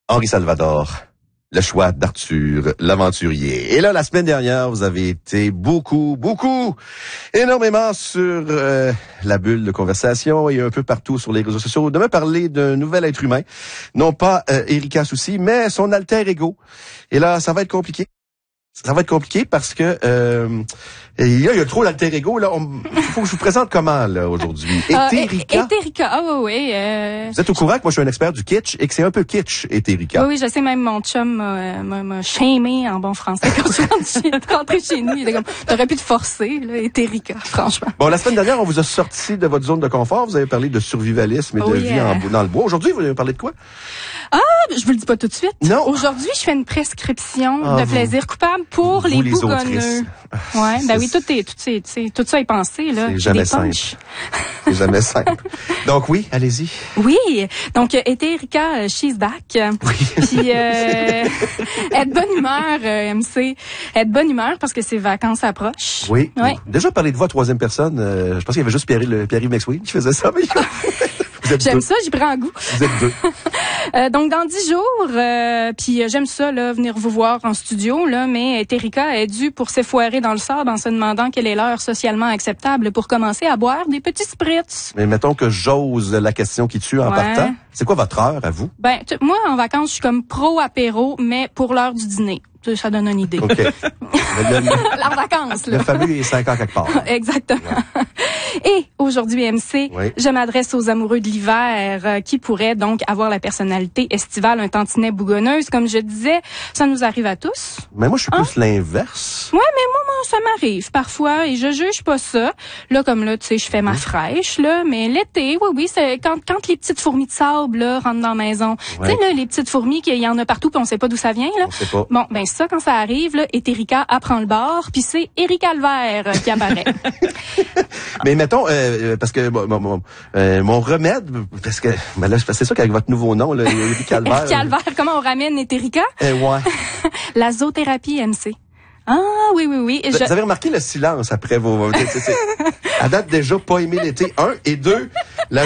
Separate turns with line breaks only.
Henri Salvador, le choix d'Arthur l'aventurier. Et là, la semaine dernière, vous avez été énormément sur la bulle de conversation et un peu partout sur les réseaux sociaux de me parler d'un nouvel être humain. Non pas Erika Soucy, mais son alter ego. Et là, ça va être compliqué. Ça va être compliqué parce que il y a trop l'alter ego là. Il faut que je vous présente comment là aujourd'hui. Eterika.
Eterika, oui.
Vous êtes au courant que moi je suis un expert du kitsch et que c'est un peu kitsch, Eterika.
Oui, je sais, même mon chum m'a shamé en bon français quand je suis rentrée chez nous. Il était comme, t'aurais pu te forcer, là, Eterika, franchement.
Bon, la semaine dernière, on vous a sorti de votre zone de confort. Vous avez parlé de survivalisme et de vie dans le bois. Aujourd'hui, vous avez parlé de quoi?
Je vous le dis pas tout de suite.
Non.
Aujourd'hui, je fais une prescription de plaisir coupable pour les bougonneux. Ouais, ben oui, tout ça est pensé, là.
C'est jamais simple. C'est jamais simple. Donc oui, allez-y.
Oui. Donc, Eterika, she's back.
Oui.
Puis, être bonne humeur, MC. Être bonne humeur parce que ses vacances approchent.
Oui.
Ouais.
Déjà parler de vous à troisième personne, je pense qu'il y avait juste Pierre-Yves McSween qui faisait ça, mais
j'aime ça, j'y prends goût.
Vous êtes deux.
Donc, dans 10 jours, puis j'aime ça, là, venir vous voir en studio, là, mais Eterika est due pour s'effoirer dans le sable en se demandant quelle est l'heure socialement acceptable pour commencer à boire des petits spritz.
Mais mettons que j'ose la question qui tue en partant. C'est quoi votre heure à vous?
Ben, moi, en vacances, je suis comme pro-apéro, mais pour l'heure du dîner. Ça donne une idée.
OK.
Leurs vacances, là.
Le fameux est 5 ans quelque part.
Exactement. Ouais. Et aujourd'hui, MC, je m'adresse aux amoureux de l'hiver qui pourraient donc avoir la personnalité estivale, un tantinet bougonneuse. Comme je disais, ça nous arrive à tous.
Mais moi, je suis plus l'inverse.
Ouais, mais moi, ça m'arrive parfois et je juge pas ça. Là, comme là, tu sais, je fais ma fraîche, là, mais l'été, oui, c'est quand les petites fourmis de sable, là, rentrent dans la maison. Tu sais, là, les petites fourmis, qu'il y en a partout puis on sait pas d'où ça vient, là.
On sait pas.
Bon, ben, ça, quand ça arrive, là, Eterika apprend le bord, puis c'est Erika le vert qui apparaît.
Mais mettons, parce que mon remède, parce que là, c'est ça qu'avec votre nouveau nom, là, Erika le vert.
Erika le vert, comment on ramène Eterika?
Ouais.
La zoothérapie, MC. Ah, oui.
Vous avez remarqué le silence après vos... À date déjà, pas aimé l'été, 1, et 2, la